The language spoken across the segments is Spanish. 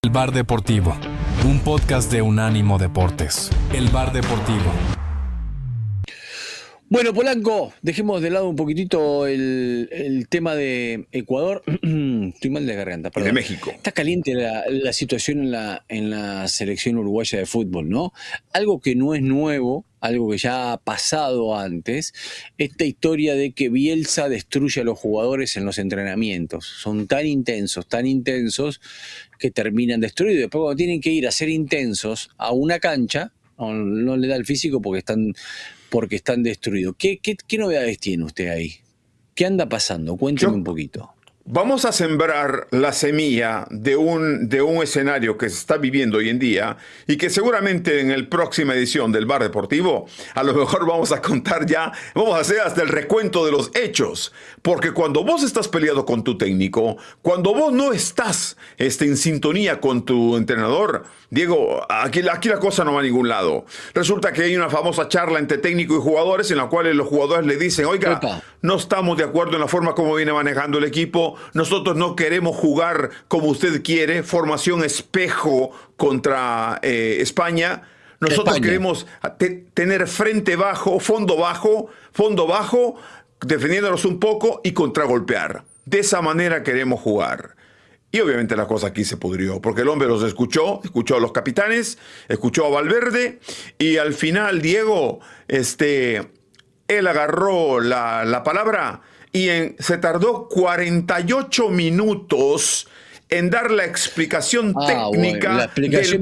El Bar Deportivo, un podcast de Unánimo Deportes. El Bar Deportivo. Bueno, Polanco, dejemos de lado un poquitito el tema de Ecuador. Estoy mal de garganta, perdón. Y de México. Está caliente la situación en la selección uruguaya de fútbol, ¿no? Algo que no es nuevo, algo que ya ha pasado antes, esta historia de que Bielsa destruye a los jugadores en los entrenamientos. Son tan intensos, que terminan destruidos. Después cuando tienen que ir a ser intensos a una cancha, no le da el físico porque están destruidos. ¿Qué novedades tiene usted ahí? ¿Qué anda pasando? Cuénteme un poquito. Vamos a sembrar la semilla de un escenario que se está viviendo hoy en día y que seguramente en la próxima edición del Bar Deportivo a lo mejor vamos a contar ya, vamos a hacer hasta el recuento de los hechos. Porque cuando vos estás peleado con tu técnico, cuando vos no estás en sintonía con tu entrenador, Diego, aquí la cosa no va a ningún lado. Resulta que hay una famosa charla entre técnico y jugadores en la cual los jugadores le dicen, oiga, no estamos de acuerdo en la forma como viene manejando el equipo, nosotros no queremos jugar como usted quiere, formación espejo contra España, nosotros queremos tener frente bajo, fondo bajo, defendiéndonos un poco y contragolpear. De esa manera queremos jugar. Y obviamente la cosa aquí se pudrió, porque el hombre los escuchó a los capitanes, escuchó a Valverde, y al final, Diego, él agarró la palabra y se tardó 48 minutos en dar la explicación técnica la explicación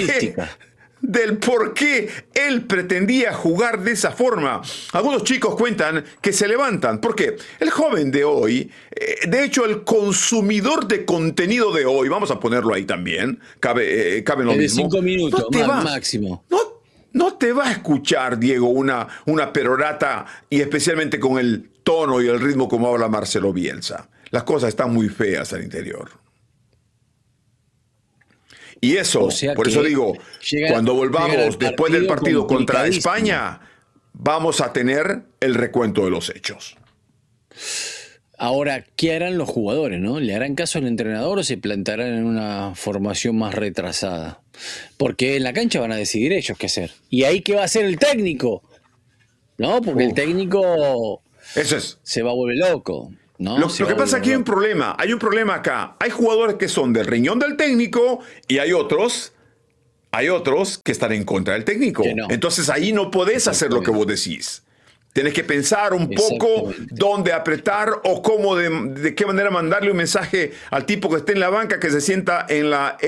del por qué él pretendía jugar de esa forma. Algunos chicos cuentan que se levantan, porque el joven de hoy, de hecho el consumidor de contenido de hoy, vamos a ponerlo ahí también, cabe lo mismo. De 5 minutos, máximo. No te va a escuchar, Diego, una perorata, y especialmente con el tono y el ritmo como habla Marcelo Bielsa. Las cosas están muy feas al interior. Y eso, por eso digo, cuando volvamos después del partido contra España, vamos a tener el recuento de los hechos. Ahora, ¿qué harán los jugadores, no? ¿Le harán caso al entrenador o se plantarán en una formación más retrasada? Porque en la cancha van a decidir ellos qué hacer. ¿Y ahí qué va a hacer el técnico? ¿No? Porque el técnico se va a volver loco. ¿No? Lo que pasa aquí hay un problema acá. Hay jugadores que son del riñón del técnico y hay otros que están en contra del técnico. No. Entonces ahí no podés hacer lo que vos decís. Tenés que pensar un poco dónde apretar o cómo, de qué manera mandarle un mensaje al tipo que esté en la banca, que se sienta en la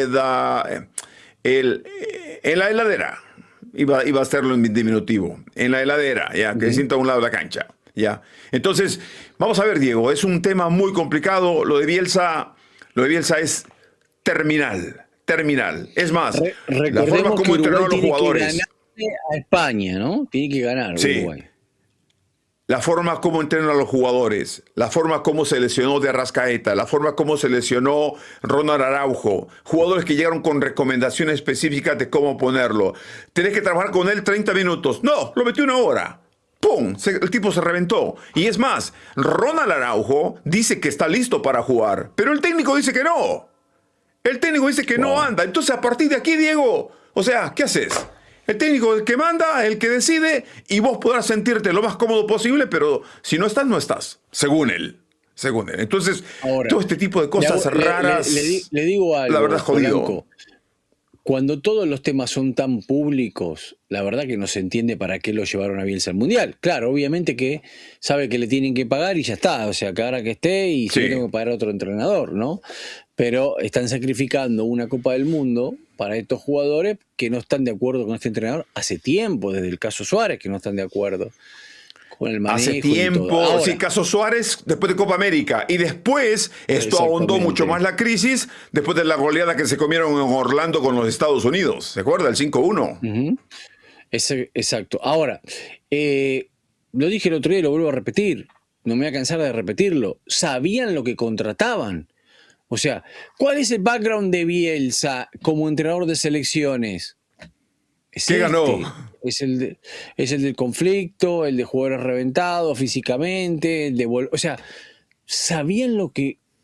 heladera. Iba a hacerlo en diminutivo. En la heladera, ya, que se sienta a un lado de la cancha. Ya. Entonces, vamos a ver, Diego, es un tema muy complicado. Lo de Bielsa es terminal. Es más, la forma como entrenó a los jugadores. Que ganarle a España, ¿no? Tiene que ganar Uruguay. La forma como entrenan a los jugadores, la forma como se lesionó de Arrascaeta, la forma como se lesionó Ronald Araujo, jugadores que llegaron con recomendaciones específicas de cómo ponerlo. Tenés que trabajar con él 30 minutos. No, lo metió 1 hora. ¡Pum! El tipo se reventó. Y es más, Ronald Araujo dice que está listo para jugar, pero el técnico dice que no. El técnico dice que no anda. Entonces, a partir de aquí, Diego, o sea, ¿qué haces? El técnico es el que manda, el que decide, y vos podrás sentirte lo más cómodo posible, pero si no estás, no estás, según él. Entonces, ahora, todo este tipo de cosas raras, le digo algo, la verdad, jodido. Polanco. Cuando todos los temas son tan públicos, la verdad que no se entiende para qué lo llevaron a Bielsa al Mundial. Claro, obviamente que sabe que le tienen que pagar y ya está. O sea, que ahora que esté y si no tengo que pagar a otro entrenador, ¿no? Pero están sacrificando una Copa del Mundo para estos jugadores que no están de acuerdo con este entrenador hace tiempo, desde el caso Suárez, que no están de acuerdo con el manejo. Hace tiempo, ahora, sí, caso Suárez, después de Copa América. Y después, esto ahondó mucho más la crisis después de la goleada que se comieron en Orlando con los Estados Unidos. ¿Se acuerda? El 5-1. Exacto. Ahora, lo dije el otro día y lo vuelvo a repetir. No me voy a cansar de repetirlo. Sabían lo que contrataban. O sea, ¿cuál es el background de Bielsa como entrenador de selecciones? ¿Qué ganó? Es el del conflicto, el de jugadores reventados físicamente, o sea, sabían lo que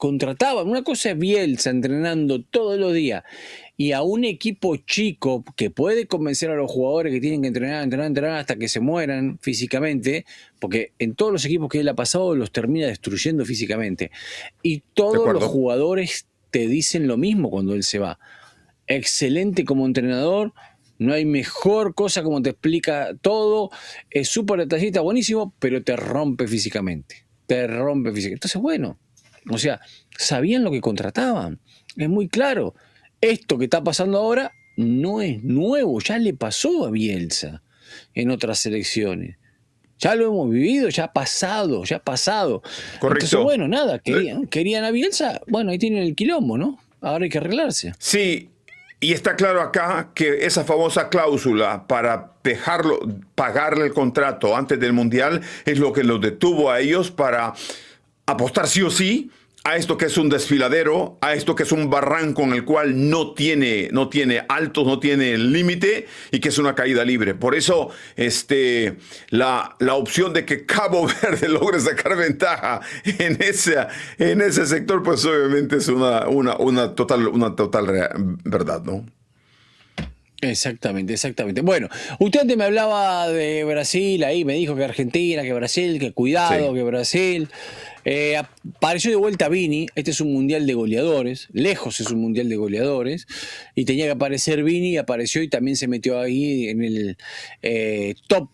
contrataban. Una cosa es Bielsa entrenando todos los días y a un equipo chico que puede convencer a los jugadores que tienen que entrenar hasta que se mueran físicamente, porque en todos los equipos que él ha pasado los termina destruyendo físicamente. Y todos los jugadores te dicen lo mismo cuando él se va. Excelente como entrenador, no hay mejor cosa como te explica todo, es súper detallista, buenísimo, pero te rompe físicamente. Entonces, bueno, o sea, sabían lo que contrataban, es muy claro. Esto que está pasando ahora no es nuevo, ya le pasó a Bielsa en otras selecciones. Ya lo hemos vivido, ya ha pasado. Correcto. Entonces, bueno, nada, querían a Bielsa, bueno, ahí tienen el quilombo, ¿no? Ahora hay que arreglarse. Sí, y está claro acá que esa famosa cláusula para pagarle el contrato antes del Mundial es lo que los detuvo a ellos para apostar sí o sí a esto que es un desfiladero, a esto que es un barranco en el cual no tiene altos, no tiene límite y que es una caída libre. Por eso la opción de que Cabo Verde logre sacar ventaja en ese sector, pues obviamente es una total verdad, ¿no? Exactamente. Bueno, usted antes me hablaba de Brasil, ahí me dijo que Argentina, que Brasil, que cuidado, sí. Que Brasil. Apareció de vuelta Vini, este es un mundial de goleadores, lejos es un mundial de goleadores, y tenía que aparecer Vini, y apareció y también se metió ahí en el top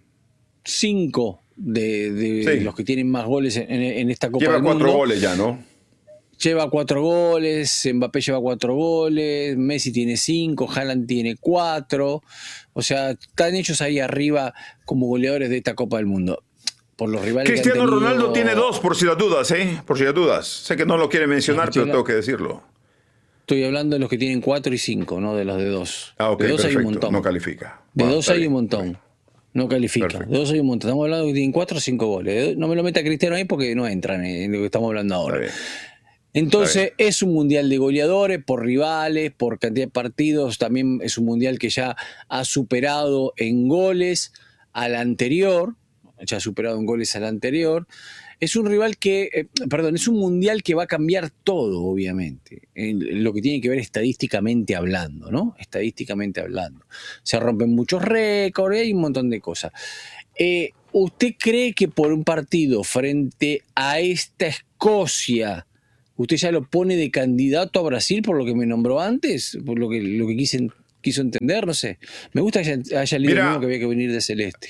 5 de los que tienen más goles en esta Copa del Mundo. Lleva 4 goles ya, ¿no? Lleva 4 goles, Mbappé lleva 4 goles, Messi tiene 5, Haaland tiene 4. O sea, están ellos ahí arriba como goleadores de esta Copa del Mundo. Por los rivales Cristiano que han tenido... Ronaldo tiene 2, por si las dudas, ¿eh? Por si las dudas. Sé que no lo quiere mencionar, pero tengo que decirlo. Estoy hablando de los que tienen 4 y 5, no de los de 2. Ah, ok, de 2 perfecto. hay un montón. No califica. De Bueno, 2 hay un montón. No califica. Perfecto. De 2 hay un montón. Estamos hablando de que tienen 4 o 5 goles. No me lo meta Cristiano ahí porque no entran en lo que estamos hablando ahora. Entonces es un mundial de goleadores por rivales, por cantidad de partidos. También es un mundial que ya ha superado en goles al anterior. Ya ha superado en goles al anterior. Es un rival que, es un mundial que va a cambiar todo, obviamente, en lo que tiene que ver estadísticamente hablando, ¿no? Estadísticamente hablando. Se rompen muchos récords y hay un montón de cosas. ¿Usted cree que por un partido frente a esta Escocia, usted ya lo pone de candidato a Brasil por lo que me nombró antes? Por lo que quiso entender, no sé. Me gusta que haya leído el mismo que había que venir de Celeste.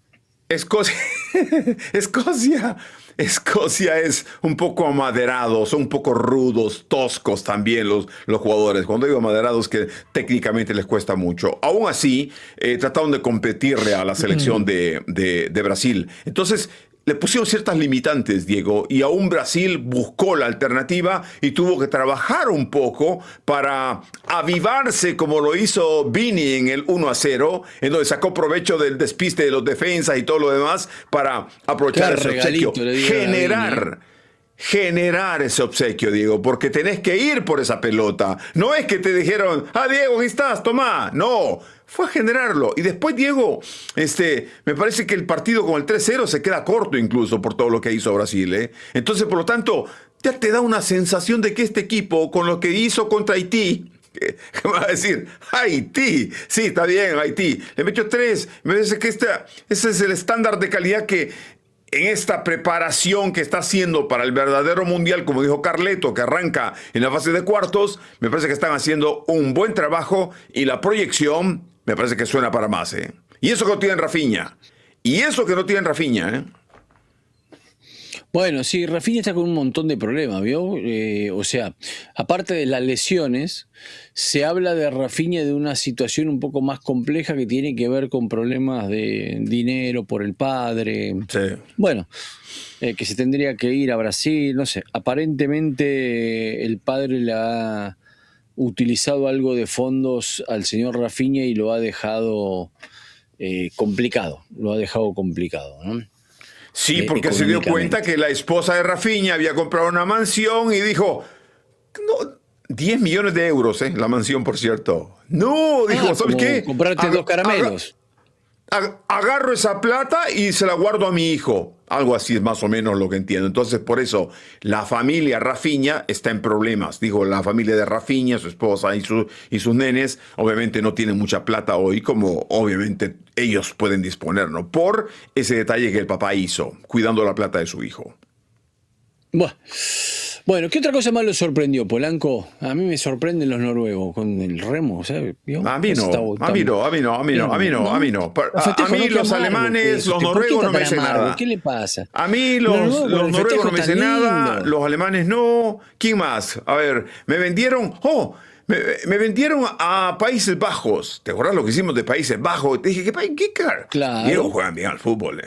Escocia es un poco amaderados, son un poco rudos, toscos también los jugadores. Cuando digo amaderados, que técnicamente les cuesta mucho. Aún así, trataron de competirle a la selección de Brasil. Entonces, le pusieron ciertas limitantes, Diego, y aún Brasil buscó la alternativa y tuvo que trabajar un poco para avivarse como lo hizo Vini en el 1-0, en donde sacó provecho del despiste de los defensas y todo lo demás para aprovechar ese obsequio. Generar ese obsequio, Diego, porque tenés que ir por esa pelota. No es que te dijeron, Diego, aquí estás, tomá. No, fue a generarlo. Y después, Diego, me parece que el partido con el 3-0 se queda corto incluso por todo lo que hizo Brasil, ¿eh? Entonces, por lo tanto, ya te da una sensación de que este equipo, con lo que hizo contra Haití, ¿qué me va a decir? Haití. Sí, está bien, Haití. Le metió 3. Me parece que ese es el estándar de calidad que en esta preparación que está haciendo para el verdadero mundial, como dijo Carleto, que arranca en la fase de cuartos, me parece que están haciendo un buen trabajo y la proyección me parece que suena para más, ¿eh? Y eso que no tienen Rafinha. ¿eh? Bueno, sí, Rafinha está con un montón de problemas, ¿vio? O sea, aparte de las lesiones, se habla de Rafinha de una situación un poco más compleja que tiene que ver con problemas de dinero por el padre. Sí. Bueno, que se tendría que ir a Brasil, no sé. Aparentemente el padre le ha utilizado algo de fondos al señor Rafinha y lo ha dejado complicado. ¿No? Sí, porque se dio cuenta que la esposa de Rafinha había comprado una mansión y dijo, no, 10 millones de euros, la mansión, por cierto. No, dijo, ¿sabes qué? Comprarte 2 caramelos. agarro esa plata y se la guardo a mi hijo. Algo así es más o menos lo que entiendo. Entonces, por eso, la familia Rafinha está en problemas. Digo, la familia de Rafinha, su esposa y sus nenes, obviamente no tienen mucha plata hoy, como obviamente ellos pueden disponer, ¿no? Por ese detalle que el papá hizo, cuidando la plata de su hijo. Bueno, ¿qué otra cosa más lo sorprendió, Polanco? A mí me sorprenden los noruegos con el remo, ¿sabes? A mí no. A mí los alemanes, los noruegos no me dicen nada. ¿Qué le pasa? A mí los noruegos no me dicen nada, los alemanes no. ¿Quién más? A ver, me vendieron a Países Bajos. ¿Te acuerdas lo que hicimos de Países Bajos? Te dije, ¿qué país? Claro. Digo, juegan bien al fútbol.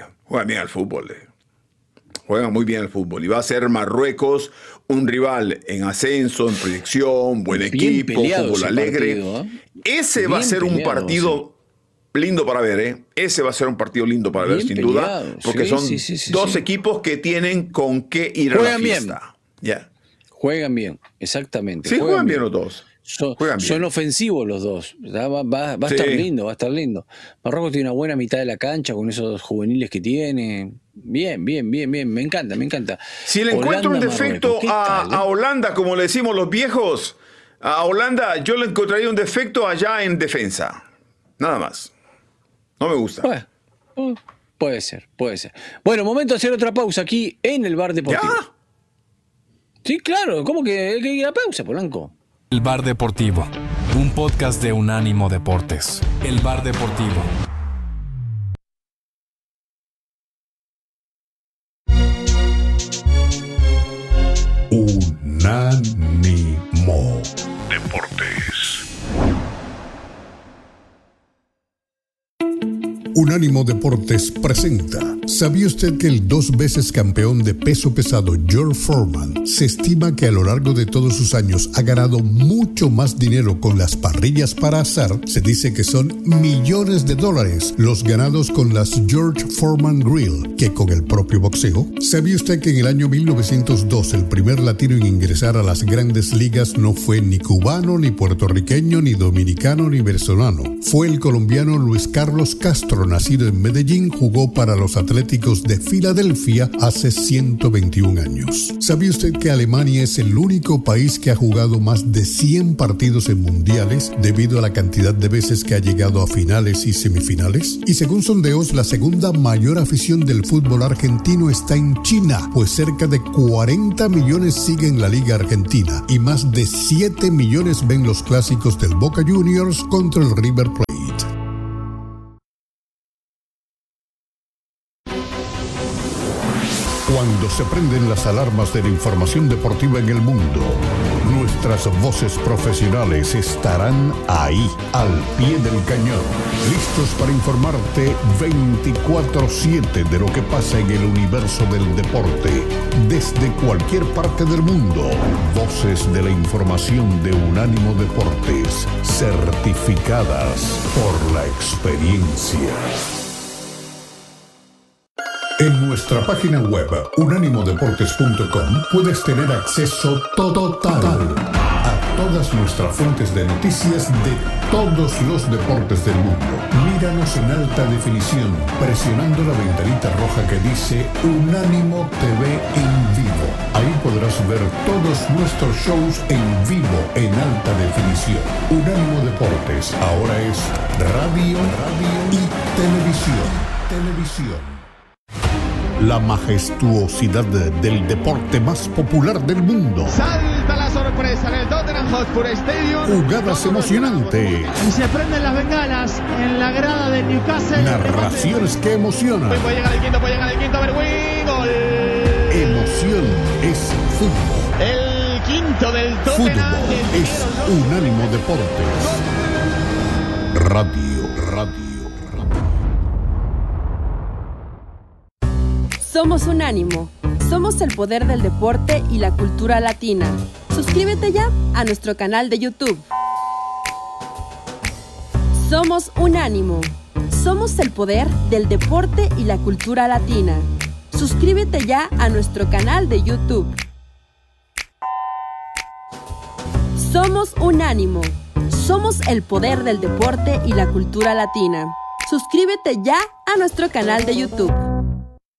Juegan muy bien al fútbol. Y va a ser Marruecos un rival en ascenso, en proyección, buen equipo, fútbol alegre. Partido, Ese va a ser un partido lindo para ver, ¿eh? Ese va a ser un partido lindo para ver, sin duda. Porque son dos equipos que tienen con qué ir a la fiesta. Juegan bien, exactamente. Sí, juegan bien los dos. Son ofensivos los dos. Va a estar lindo, va a estar lindo. Marruecos tiene una buena mitad de la cancha con esos juveniles que tiene. Bien. Me encanta. Si le encuentro un defecto a Holanda, como le decimos los viejos, a Holanda yo le encontraría un defecto allá en defensa. Nada más. No me gusta. Bueno, puede ser. Bueno, momento de hacer otra pausa aquí en el Bar Deportivo. ¿Ya? Sí, claro. ¿Cómo que hay que ir a pausa, Polanco? El Bar Deportivo, un podcast de Unánimo Deportes. El Bar Deportivo. Unánimo Deportes. Unánimo Deportes presenta. ¿Sabía usted que el 2 veces campeón de peso pesado George Foreman se estima que a lo largo de todos sus años ha ganado mucho más dinero con las parrillas para asar? Se dice que son millones de dólares los ganados con las George Foreman Grill que con el propio boxeo. ¿Sabía usted que en el año 1902 el primer latino en ingresar a las grandes ligas no fue ni cubano, ni puertorriqueño, ni dominicano, ni venezolano? Fue el colombiano Luis Carlos Castro, nacido en Medellín, jugó para los Atléticos de Filadelfia hace 121 años. ¿Sabía usted que Alemania es el único país que ha jugado más de 100 partidos en mundiales debido a la cantidad de veces que ha llegado a finales y semifinales? Y según sondeos, la segunda mayor afición del fútbol argentino está en China, pues cerca de 40 millones siguen la Liga Argentina y más de 7 millones ven los clásicos del Boca Juniors contra el River Plate. Cuando se prenden las alarmas de la información deportiva en el mundo, nuestras voces profesionales estarán ahí, al pie del cañón, listos para informarte 24/7 de lo que pasa en el universo del deporte, desde cualquier parte del mundo. Voces de la información de Unánimo Deportes, certificadas por la experiencia. En nuestra página web, unánimodeportes.com, puedes tener acceso total a todas nuestras fuentes de noticias de todos los deportes del mundo. Míranos en alta definición, presionando la ventanita roja que dice Unánimo TV en vivo. Ahí podrás ver todos nuestros shows en vivo en alta definición. Unánimo Deportes ahora es radio y televisión. La majestuosidad del deporte más popular del mundo. Salta la sorpresa en el Tottenham Hotspur Stadium. Jugadas emocionantes. Y se prenden las bengalas en la grada del Newcastle. Narraciones que emocionan. Puede llegar el quinto, a ver, gol. Emoción es fútbol. El quinto del Tottenham. Fútbol es Unánimo Deportes. Radio. Somos Unánimo. Somos el poder del deporte y la cultura latina. Suscríbete ya a nuestro canal de YouTube. Somos Unánimo. Somos el poder del deporte y la cultura latina. Suscríbete ya a nuestro canal de YouTube. Somos Unánimo. Somos el poder del deporte y la cultura latina. Suscríbete ya a nuestro canal de YouTube.